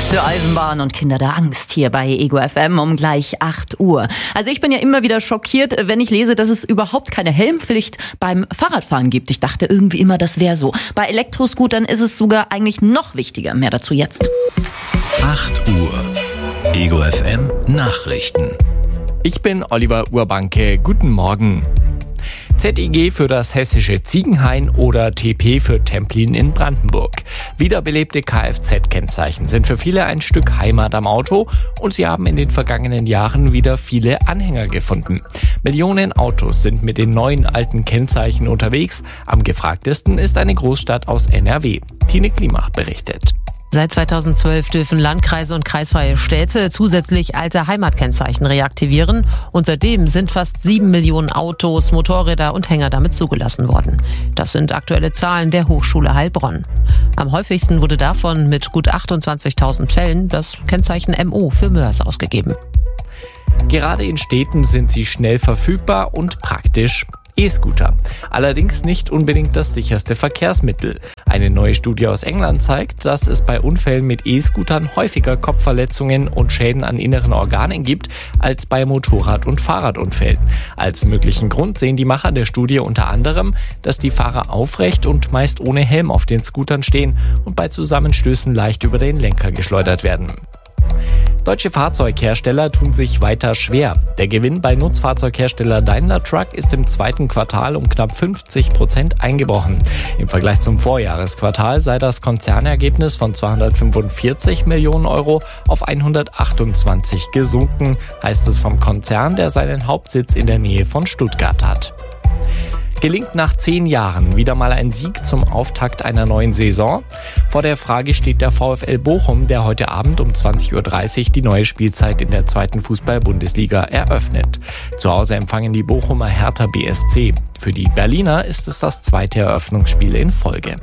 Für Eisenbahn und Kinder der Angst hier bei Ego FM um gleich 8 Uhr. Also ich bin ja immer wieder schockiert, wenn ich lese, dass es überhaupt keine Helmpflicht beim Fahrradfahren gibt. Ich dachte irgendwie immer, das wäre so. Bei Elektroscootern ist es sogar eigentlich noch wichtiger. Mehr dazu jetzt. 8 Uhr. Ego FM Nachrichten. Ich bin Oliver Urbanke. Guten Morgen. ZEG für das hessische Ziegenhain oder TP für Templin in Brandenburg. Wiederbelebte Kfz-Kennzeichen sind für viele ein Stück Heimat am Auto und sie haben in den vergangenen Jahren wieder viele Anhänger gefunden. Millionen Autos sind mit den neuen alten Kennzeichen unterwegs. Am gefragtesten ist eine Großstadt aus NRW. Tine Klimach berichtet. Seit 2012 dürfen Landkreise und kreisfreie Städte zusätzlich alte Heimatkennzeichen reaktivieren und seitdem sind fast 7 Millionen Autos, Motorräder und Hänger damit zugelassen worden. Das sind aktuelle Zahlen der Hochschule Heilbronn. Am häufigsten wurde davon mit gut 28.000 Fällen das Kennzeichen MO für Mörs ausgegeben. Gerade in Städten sind sie schnell verfügbar und praktisch. E-Scooter. Allerdings nicht unbedingt das sicherste Verkehrsmittel. Eine neue Studie aus England zeigt, dass es bei Unfällen mit E-Scootern häufiger Kopfverletzungen und Schäden an inneren Organen gibt als bei Motorrad- und Fahrradunfällen. Als möglichen Grund sehen die Macher der Studie unter anderem, dass die Fahrer aufrecht und meist ohne Helm auf den Scootern stehen und bei Zusammenstößen leicht über den Lenker geschleudert werden. Deutsche Fahrzeughersteller tun sich weiter schwer. Der Gewinn bei Nutzfahrzeughersteller Daimler Truck ist im zweiten Quartal um knapp 50% eingebrochen. Im Vergleich zum Vorjahresquartal sei das Konzernergebnis von 245 Millionen Euro auf 128 gesunken, heißt es vom Konzern, der seinen Hauptsitz in der Nähe von Stuttgart hat. Gelingt nach 10 Jahren wieder mal ein Sieg zum Auftakt einer neuen Saison? Vor der Frage steht der VfL Bochum, der heute Abend um 20.30 Uhr die neue Spielzeit in der 2. Fußball-Bundesliga eröffnet. Zu Hause empfangen die Bochumer Hertha BSC. Für die Berliner ist es das zweite Eröffnungsspiel in Folge.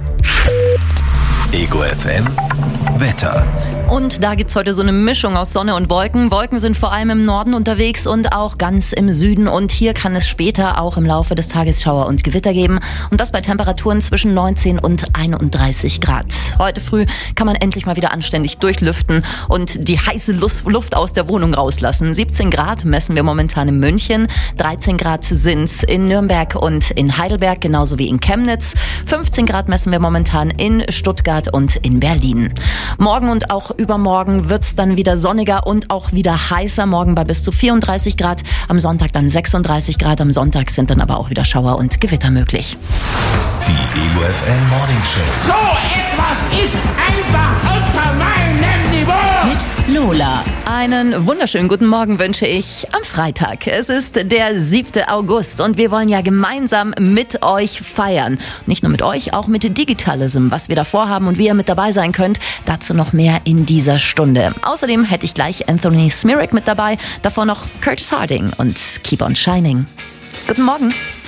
Ego FM Wetter. Und da gibt's heute so eine Mischung aus Sonne und Wolken. Wolken sind vor allem im Norden unterwegs und auch ganz im Süden. Und hier kann es später auch im Laufe des Tages Schauer und Gewitter geben. Und das bei Temperaturen zwischen 19 und 31 Grad. Heute früh kann man endlich mal wieder anständig durchlüften und die heiße Luft aus der Wohnung rauslassen. 17 Grad messen wir momentan in München. 13 Grad sind's in Nürnberg und in Heidelberg, genauso wie in Chemnitz. 15 Grad messen wir momentan in Stuttgart und in Berlin. Morgen und auch übermorgen wird's dann wieder sonniger und auch wieder heißer. Morgen bei bis zu 34 Grad, am Sonntag dann 36 Grad. Am Sonntag sind dann aber auch wieder Schauer und Gewitter möglich. Die Ego FM Morning Show. So etwas ist einfach unter meinem Niveau. Mit Lola. Einen wunderschönen guten Morgen wünsche ich am Freitag. Es ist der 7. August und wir wollen ja gemeinsam mit euch feiern. Nicht nur mit euch, auch mit Digitalism, was wir da vorhaben und wie ihr mit dabei sein könnt. Dazu noch mehr in dieser Stunde. Außerdem hätte ich gleich Anthony Smirik mit dabei, davor noch Curtis Harding und Keep on Shining. Guten Morgen.